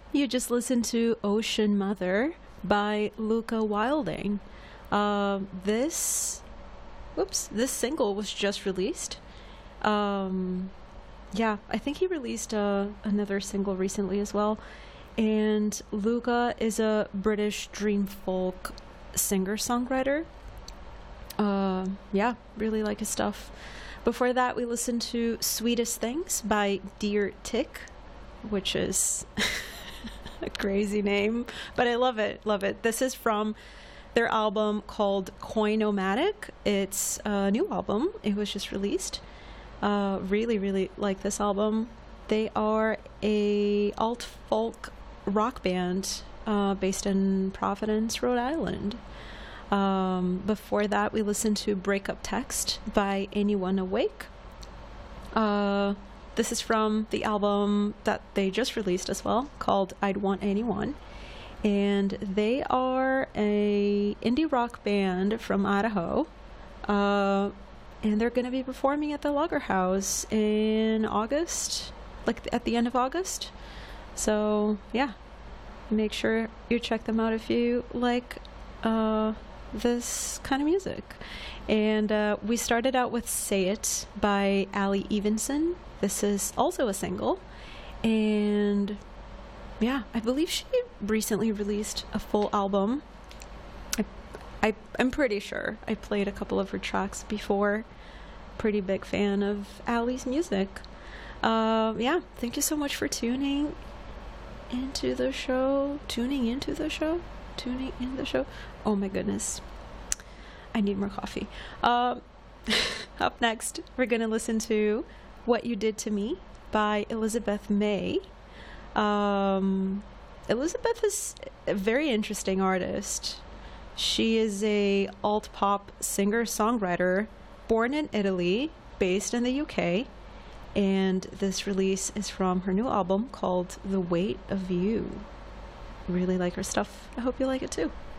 You just listened to Ocean Mother by Luca Wilding. This, whoops, this single was just released. Um, yeah, I think he released another single recently as well. And Luca is a British dream folk singer-songwriter. Yeah, really like his stuff. Before that, we listened to Sweetest Things by Dear Tick, which is a crazy name, but I love it. Love it. This is from their album called Coinomatic. It's a new album. It was just released. Really, really like this album. They are a alt folk rock band based in Providence, Rhode Island. Before that, we listened to Breakup Text by Anyone Awake. This is from the album that they just released as well, called I'd Want Anyone. And they are a indie rock band from Idaho. And they're going to be performing at the Lager House in August, like at the end of August. So, yeah, make sure you check them out if you like this kind of music. And we started out with Say It by Ali Evenson. This is also a single. And yeah, I believe she recently released a full album. I'm pretty sure I played a couple of her tracks before. Pretty big fan of Ali's music. Yeah, thank you so much for tuning into the show. Oh my goodness. I need more coffee. Up next, we're going to listen to What You Did to Me by Elizabeth May. Elizabeth is a very interesting artist. She is a alt-pop singer-songwriter born in Italy, based in the UK. And this release is from her new album called The Weight of You. Really like her stuff. I hope you like it too.